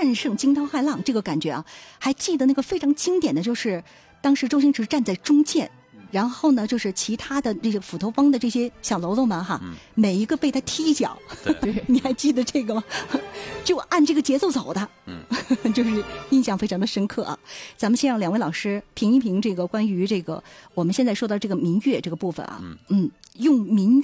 战胜惊涛骇浪这个感觉啊。还记得那个非常经典的就是当时周星驰站在中间，然后呢就是其他的这个斧头帮的这些小喽啰们哈，每一个被他踢一脚， 对你还记得这个吗？就按这个节奏走的，就是印象非常的深刻啊。咱们先让两位老师评一评这个关于这个我们现在说到这个民乐这个部分啊，用民